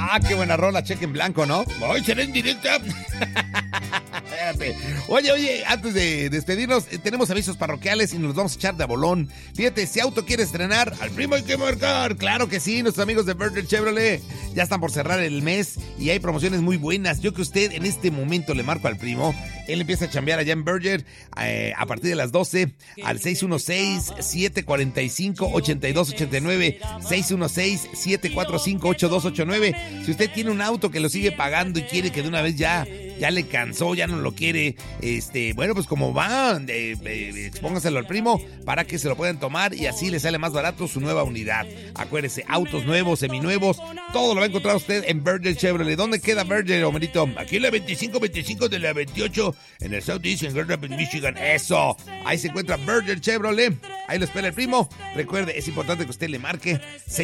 Ah, qué buena rola, cheque en blanco, ¿no? Ay, será en directa. Espérate. Oye, antes de despedirnos, tenemos avisos parroquiales y nos los vamos a echar de a bolón. Fíjate, si auto quiere estrenar, al primo hay que marcar. Claro que sí, nuestros amigos de Berger Chevrolet ya están por cerrar el mes y hay promociones muy buenas. Yo que usted en este momento le marco al primo, él empieza a chambear allá en Berger a partir de las 12 al 616-745-8289, 616-745-8289. Si usted tiene un auto que lo sigue pagando y quiere que de una vez ya le cansó, ya no lo quiere, bueno, pues como va, expóngaselo al primo para que se lo puedan tomar y así le sale más barato su nueva unidad. Acuérdese, autos nuevos, seminuevos, todo lo va a encontrar usted en Berger Chevrolet. ¿Dónde queda Berger, Homerito? Aquí en la 2525 de la 28, en el Southeast, en Grand Rapids, Michigan. Eso, ahí se encuentra Berger Chevrolet. Ahí lo espera el primo. Recuerde, es importante que usted le marque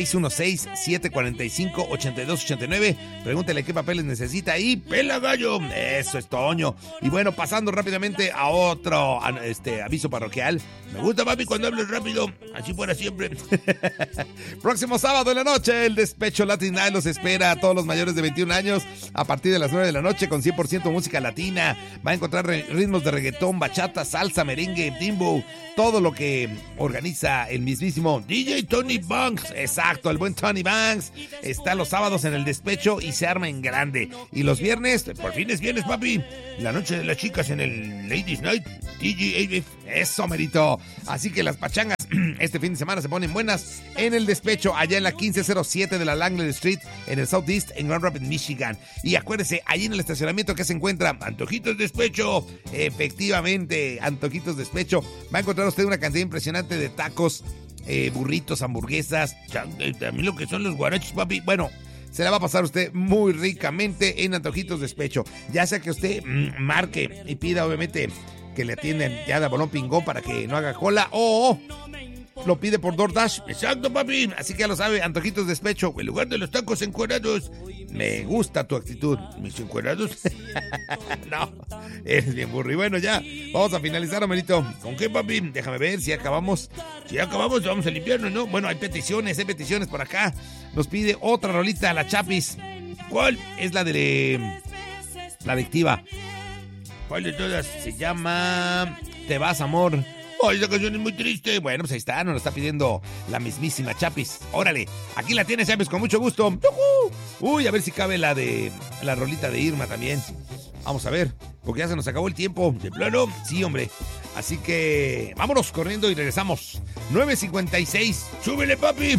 616-745-8289. Pregúntele qué papeles necesita y ¡pela gallo! Eso es Toño. Y bueno, pasando rápidamente a otro aviso parroquial. Me gusta, papi, cuando hablas rápido. Así fuera siempre. Próximo sábado en la noche, el Despecho Latin Night los espera a todos los mayores de 21 años a partir de las 9 de la noche con 100% música latina. Va a encontrar ritmos de reggaetón, bachata, salsa, merengue, timbo, todo lo que organiza el mismísimo DJ Tony Banks. Exacto, el buen Tony Banks. Está los sábados en el Despecho y se arma en grande. Y los viernes, por fin es viernes, papi. La noche de las chicas en el Ladies Night. DJ Eso, merito. Así que las pachangas este fin de semana se ponen buenas en el Despecho, allá en la 1507 de la Langley Street, en el Southeast, en Grand Rapids, Michigan. Y acuérdese, allí en el estacionamiento que se encuentra Antojitos Despecho. Efectivamente, Antojitos Despecho. Va a encontrar usted una cantidad impresionante de tacos, burritos, hamburguesas, también lo que son los guarachos, papi. Bueno, se la va a pasar usted muy ricamente en Antojitos Despecho. Ya sea que usted marque y pida, obviamente, que le atiendan ya de bolón pingón para que no haga cola, o lo pide por DoorDash. Exacto, papi. Así que ya lo sabe, Antojitos Despecho, en lugar de los tacos encuerados. Me gusta tu actitud. ¿Mis encuerados? No, eres bien burro. Y bueno, ya, vamos a finalizar, Homerito. ¿Con qué, papi? Déjame ver si acabamos. Si acabamos, vamos a limpiarnos, ¿no? Bueno, hay peticiones por acá. Nos pide otra rolita, la Chapis. ¿Cuál? Es la de la adictiva. ¿Cuál de todas? Se llama Te vas, amor. Ay, esa canción es muy triste. Bueno, pues ahí está, nos lo está pidiendo la mismísima Chapis. Órale, aquí la tienes, Chapis, con mucho gusto. Uy, a ver si cabe la de la rolita de Irma también. Vamos a ver, porque ya se nos acabó el tiempo. ¿De plano? Sí, hombre. Así que vámonos corriendo y regresamos. 9:56. ¡Súbele, papi!